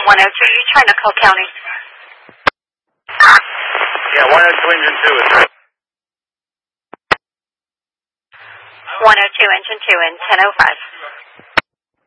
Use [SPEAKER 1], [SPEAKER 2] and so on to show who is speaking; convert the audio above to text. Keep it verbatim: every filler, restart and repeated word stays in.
[SPEAKER 1] one oh two, you trying to call county?
[SPEAKER 2] Yeah, one oh two engine two is right.
[SPEAKER 1] one oh two engine two in ten oh five.